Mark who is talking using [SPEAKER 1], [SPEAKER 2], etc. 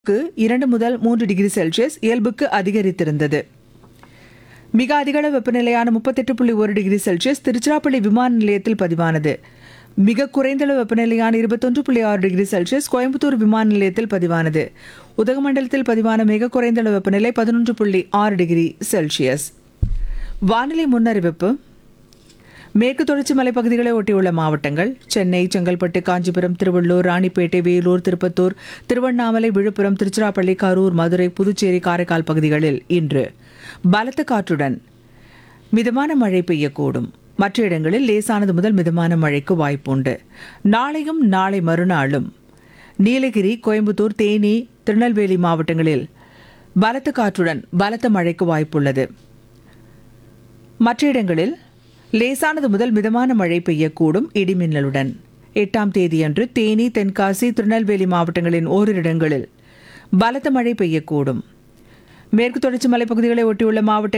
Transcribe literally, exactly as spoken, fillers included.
[SPEAKER 1] க்கு இரண்டு முதல் மூன்று டிகிரி செல்சியஸ் இயல்புக்கு அதிகரித்திருந்தது. மிக அதிகளவு வெப்பநிலையான முப்பத்தெட்டு புள்ளி ஒரு டிகிரி செல்சியஸ் திருச்சிராப்பள்ளி விமான நிலையத்தில் பதிவானது. மிக குறைந்தளவு வெப்பநிலையான இருபத்தொன்று புள்ளி ஆறு டிகிரி செல்சியஸ் கோயம்புத்தூர் விமான நிலையத்தில் பதிவானது. உதகமண்டலத்தில் பதிவான மிக குறைந்தளவு வெப்பநிலை பதினொன்று புள்ளி ஆறு டிகிரி செல்சியஸ். வானிலை முன்னறிவிப்பு. மேற்கு தொடர்ச்சி மலைப்பகுதிகளை ஒட்டியுள்ள மாவட்டங்கள் சென்னை, செங்கல்பட்டு, காஞ்சிபுரம், திருவள்ளூர், ராணிப்பேட்டை, வேலூர், திருப்பத்தூர், திருவண்ணாமலை, விழுப்புரம், திருச்சிராப்பள்ளி, கரூர், மதுரை, புதுச்சேரி, காரைக்கால் பகுதிகளில் இன்று பலத்த காற்றுடன் மிதமான மழை பெய்யக்கூடும். மற்ற இடங்களில் லேசானது முதல் மிதமான மழைக்கு வாய்ப்புண்டு. நாளையும் நாளை மறுநாளும் நீலகிரி, கோயம்புத்தூர், தேனி, திருநெல்வேலி மாவட்டங்களில் பலத்த காற்றுடன் பலத்த மழைக்கு வாய்ப்புள்ளது. மற்ற இடங்களில் லேசானது முதல் மிதமான மழை பெய்யக்கூடும் இடிமின்னலுடன். எட்டாம் தேதியன்று தேனி, தென்காசி, திருநெல்வேலி மாவட்டங்களின் ஓரிரு இடங்களில் பலத்த மழை பெய்யக்கூடும். மேற்கு தொடர்ச்சி மலைப்பகுதிகளை ஒட்டியுள்ள மாவட்ட